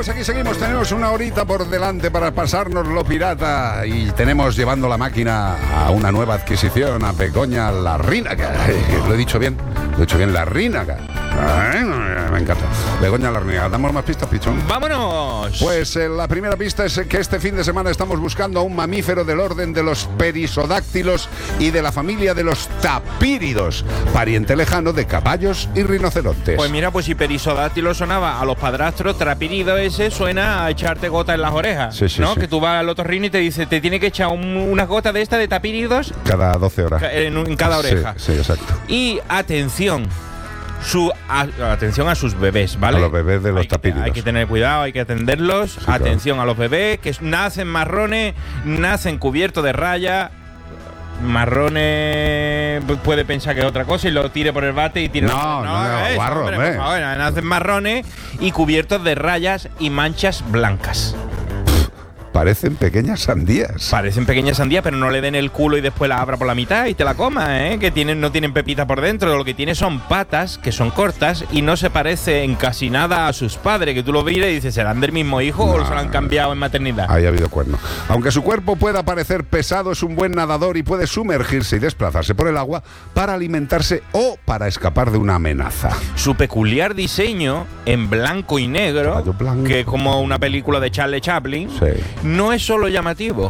pues aquí seguimos, tenemos una horita por delante para pasarnos lo pirata y tenemos llevando la máquina a una nueva adquisición, a Begoña Larrínaga. Lo he dicho bien, Larrínaga. Me encanta. Begoña Larrínaga. ¿Damos más pistas, Pichón? ¡Vámonos! Pues la primera pista es que este fin de semana estamos buscando a un mamífero del orden de los perisodáctilos y de la familia de los tapíridos, pariente lejano de caballos y rinocerontes. Pues mira, pues si perisodáctilo sonaba a los padrastros, trapírido ese suena a echarte gotas en las orejas, sí, ¿no? sí. Que tú vas al otorrino y te dice, te tiene que echar unas gotas de esta de tapíridos Cada 12 horas. en cada oreja. Sí, exacto. Y atención, atención a sus bebés, ¿vale? A los bebés de los tapíridos. Hay que tener cuidado, hay que atenderlos. Sí, atención a los bebés que nacen marrones, nacen cubiertos de rayas. Marrones puede pensar que es otra cosa y lo tire por el bate y tire. No, guarro, hombre, por favor, nacen marrones y cubiertos de rayas y manchas blancas. Parecen pequeñas sandías. Parecen pequeñas sandías, pero no le den el culo y después la abra por la mitad y te la comas, ¿eh? Que no tienen pepita por dentro. Lo que tiene son patas, que son cortas y no se parecen casi nada a sus padres, que tú lo miras y dices, ¿serán del mismo hijo o se lo han cambiado en maternidad? Ahí ha habido cuerno. Aunque su cuerpo pueda parecer pesado, es un buen nadador y puede sumergirse y desplazarse por el agua para alimentarse o para escapar de una amenaza. Su peculiar diseño en blanco y negro, Caballo blanco. que como una película de Charlie Chaplin, Sí. no es solo llamativo,